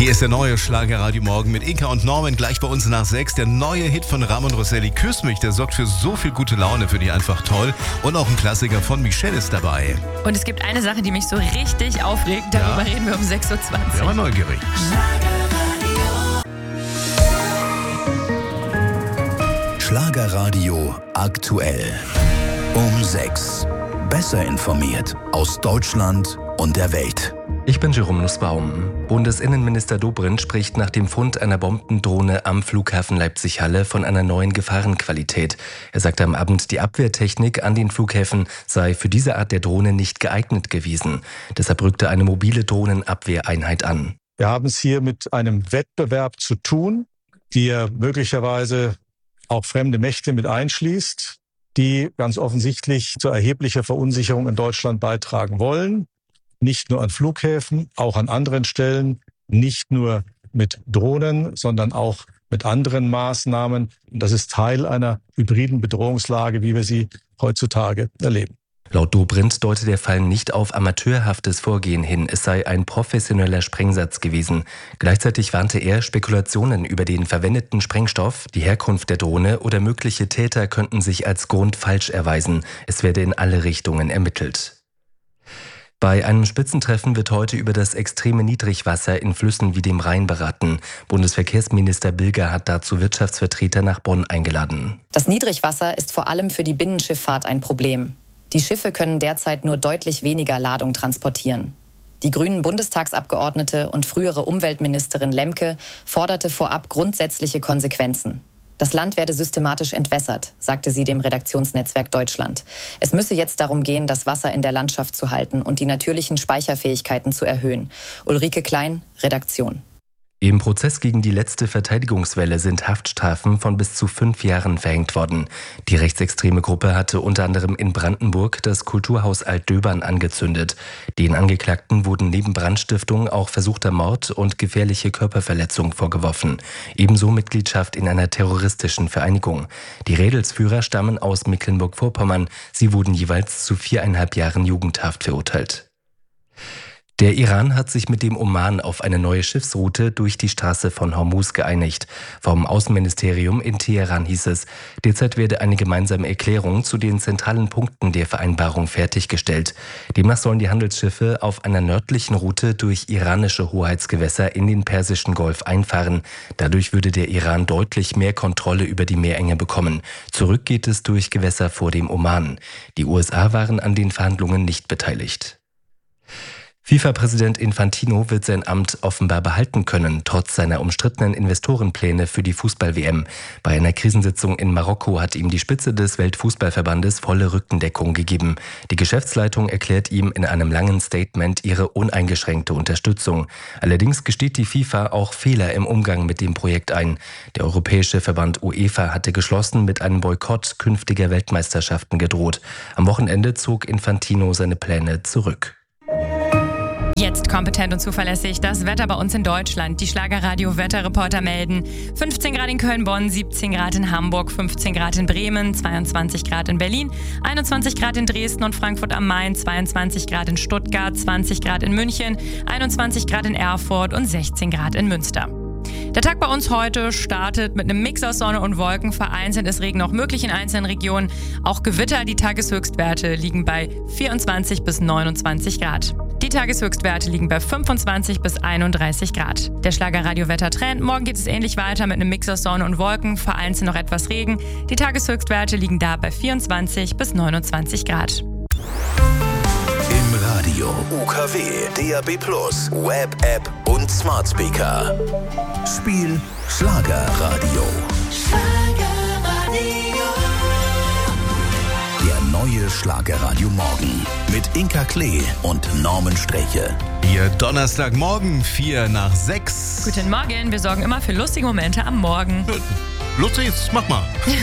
Hier ist der neue Schlagerradio Morgen mit Inka und Norman gleich bei uns nach 6. Der neue Hit von Ramon Rosselli, Küss mich, der sorgt für so viel gute Laune, für die einfach toll. Und auch ein Klassiker von Michelle ist dabei. Und es gibt eine Sache, die mich so richtig aufregt, darüber reden wir um 6.20 Uhr. Ja, mal neugierig. Schlagerradio aktuell. Um 6. Besser informiert aus Deutschland und der Welt. Ich bin Jerome Nussbaum. Bundesinnenminister Dobrindt spricht nach dem Fund einer Bombendrohne am Flughafen Leipzig-Halle von einer neuen Gefahrenqualität. Er sagte am Abend, die Abwehrtechnik an den Flughäfen sei für diese Art der Drohne nicht geeignet gewesen. Deshalb rückte eine mobile Drohnenabwehreinheit an. Wir haben es hier mit einem Wettbewerb zu tun, der möglicherweise auch fremde Mächte mit einschließt, die ganz offensichtlich zu erheblicher Verunsicherung in Deutschland beitragen wollen. Nicht nur an Flughäfen, auch an anderen Stellen, nicht nur mit Drohnen, sondern auch mit anderen Maßnahmen. Und das ist Teil einer hybriden Bedrohungslage, wie wir sie heutzutage erleben. Laut Dobrindt deute der Fall nicht auf amateurhaftes Vorgehen hin, es sei ein professioneller Sprengsatz gewesen. Gleichzeitig warnte er, Spekulationen über den verwendeten Sprengstoff, die Herkunft der Drohne oder mögliche Täter könnten sich als grundfalsch erweisen. Es werde in alle Richtungen ermittelt. Bei einem Spitzentreffen wird heute über das extreme Niedrigwasser in Flüssen wie dem Rhein beraten. Bundesverkehrsminister Bilger hat dazu Wirtschaftsvertreter nach Bonn eingeladen. Das Niedrigwasser ist vor allem für die Binnenschifffahrt ein Problem. Die Schiffe können derzeit nur deutlich weniger Ladung transportieren. Die grünen Bundestagsabgeordnete und frühere Umweltministerin Lemke forderte vorab grundsätzliche Konsequenzen. Das Land werde systematisch entwässert, sagte sie dem Redaktionsnetzwerk Deutschland. Es müsse jetzt darum gehen, das Wasser in der Landschaft zu halten und die natürlichen Speicherfähigkeiten zu erhöhen. Ulrike Klein, Redaktion. Im Prozess gegen die letzte Verteidigungswelle sind Haftstrafen von bis zu 5 Jahren verhängt worden. Die rechtsextreme Gruppe hatte unter anderem in Brandenburg das Kulturhaus Altdöbern angezündet. Den Angeklagten wurden neben Brandstiftung auch versuchter Mord und gefährliche Körperverletzung vorgeworfen. Ebenso Mitgliedschaft in einer terroristischen Vereinigung. Die Rädelsführer stammen aus Mecklenburg-Vorpommern. Sie wurden jeweils zu 4,5 Jahren Jugendhaft verurteilt. Der Iran hat sich mit dem Oman auf eine neue Schiffsroute durch die Straße von Hormuz geeinigt. Vom Außenministerium in Teheran hieß es, derzeit werde eine gemeinsame Erklärung zu den zentralen Punkten der Vereinbarung fertiggestellt. Demnach sollen die Handelsschiffe auf einer nördlichen Route durch iranische Hoheitsgewässer in den Persischen Golf einfahren. Dadurch würde der Iran deutlich mehr Kontrolle über die Meerenge bekommen. Zurück geht es durch Gewässer vor dem Oman. Die USA waren an den Verhandlungen nicht beteiligt. FIFA-Präsident Infantino wird sein Amt offenbar behalten können, trotz seiner umstrittenen Investorenpläne für die Fußball-WM. Bei einer Krisensitzung in Marokko hat ihm die Spitze des Weltfußballverbandes volle Rückendeckung gegeben. Die Geschäftsleitung erklärt ihm in einem langen Statement ihre uneingeschränkte Unterstützung. Allerdings gesteht die FIFA auch Fehler im Umgang mit dem Projekt ein. Der europäische Verband UEFA hatte geschlossen mit einem Boykott künftiger Weltmeisterschaften gedroht. Am Wochenende zog Infantino seine Pläne zurück. Jetzt kompetent und zuverlässig das Wetter bei uns in Deutschland. Die Schlagerradio-Wetterreporter melden 15 Grad in Köln-Bonn, 17 Grad in Hamburg, 15 Grad in Bremen, 22 Grad in Berlin, 21 Grad in Dresden und Frankfurt am Main, 22 Grad in Stuttgart, 20 Grad in München, 21 Grad in Erfurt und 16 Grad in Münster. Der Tag bei uns heute startet mit einem Mix aus Sonne und Wolken. Vereinzelt ist Regen noch möglich in einzelnen Regionen. Auch Gewitter, die Tageshöchstwerte liegen bei 24 bis 29 Grad. Die Tageshöchstwerte liegen bei 25 bis 31 Grad. Der Schlagerradio-Wettertrend. Morgen geht es ähnlich weiter mit einem Mix aus Sonne und Wolken. Vereinzelt noch etwas Regen. Die Tageshöchstwerte liegen da bei 24 bis 29 Grad. Im Radio, UKW, DAB+, Web, App und Smart Speaker. Spiel Schlagerradio. Der neue Schlagerradio Morgen mit Inka Klee und Norman Streche. Hier Donnerstagmorgen, 4 nach 6. Guten Morgen, wir sorgen immer für lustige Momente am Morgen. Lustig, mach mal.